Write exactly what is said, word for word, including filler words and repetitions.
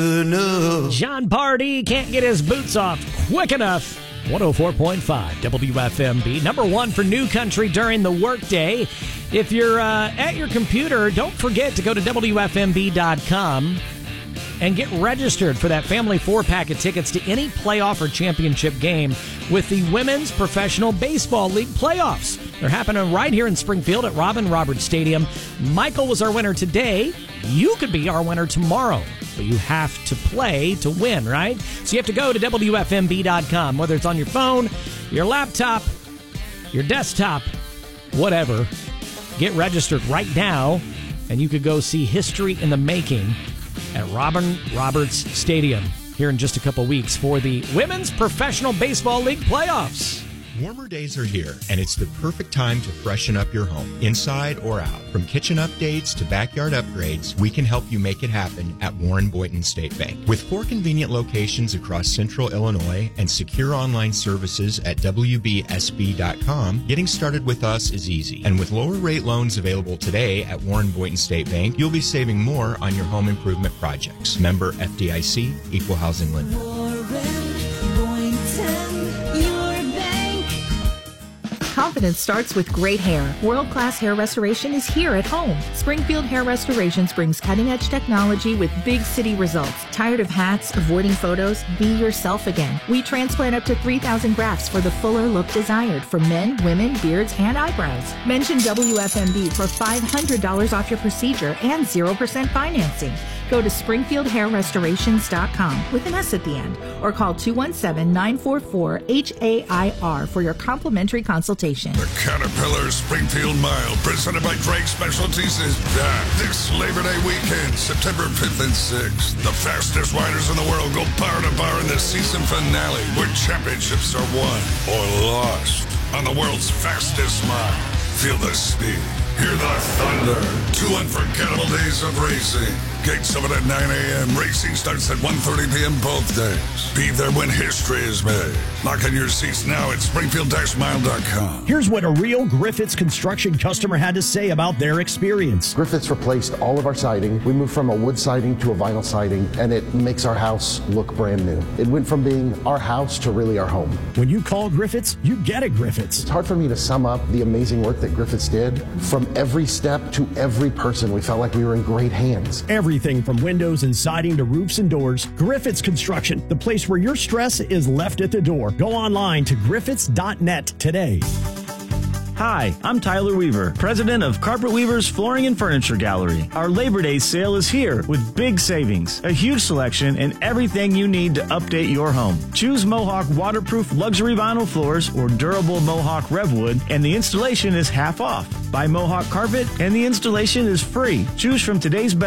John Pardee can't get his boots off quick enough. one oh four point five W F M B, number one for New Country during the workday. If you're uh, at your computer, don't forget to go to W F M B dot com and get registered for that family four-pack of tickets to any playoff or championship game with the Women's Professional Baseball League playoffs. They're happening right here in Springfield at Robin Roberts Stadium. Michael was our winner today. You could be our winner tomorrow, but you have to play to win, right? So you have to go to W F M B dot com, whether it's on your phone, your laptop, your desktop, whatever. Get registered right now, and you could go see history in the making at Robin Roberts Stadium here in just a couple weeks for the Women's Professional Baseball League playoffs. Warmer days are here, and it's the perfect time to freshen up your home, inside or out. From kitchen updates to backyard upgrades, we can help you make it happen at Warren Boynton State Bank. With four convenient locations across central Illinois and secure online services at W B S B dot com, getting started with us is easy. And with lower rate loans available today at Warren Boynton State Bank, you'll be saving more on your home improvement projects. Member F D I C, Equal Housing Lender. Confidence starts with great hair. World-class hair restoration is here at home. Springfield Hair Restorations brings cutting-edge technology with big city results. Tired of hats, avoiding photos? Be yourself again. We transplant up to three thousand grafts for the fuller look desired for men, women, beards, and eyebrows. Mention W F M B for five hundred dollars off your procedure and zero percent financing. Go to Springfield Hair Restorations dot com with an S at the end or call two one seven, nine four four, H A I R for your complimentary consultation. The Caterpillar Springfield Mile, presented by Drake Specialties, is back this Labor Day weekend, September fifth and sixth. The fastest riders in the world go bar to bar in the season finale, where championships are won or lost on the world's fastest mile. Feel the speed. Hear the thunder. Two unforgettable days of racing. Gates open at nine a.m. Racing starts at one thirty p.m. both days. Be there when history is made. Lock in your seats now at Springfield Mile dot com. Here's what a real Griffiths Construction customer had to say about their experience. Griffiths replaced all of our siding. We moved from a wood siding to a vinyl siding, and it makes our house look brand new. It went from being our house to really our home. When you call Griffiths, you get a Griffiths. It's hard for me to sum up the amazing work that Griffiths did. From every step to every person, we felt like we were in great hands. Everything from windows and siding to roofs and doors. Griffiths Construction, the place where your stress is left at the door. Go online to griffiths dot net today. Hi, I'm Tyler Weaver, president of Carpet Weaver's Flooring and Furniture Gallery. Our Labor Day sale is here with big savings, a huge selection, and everything you need to update your home. Choose Mohawk waterproof luxury vinyl floors or durable Mohawk Revwood, and the installation is half off. Buy Mohawk carpet, and the installation is free. Choose from today's best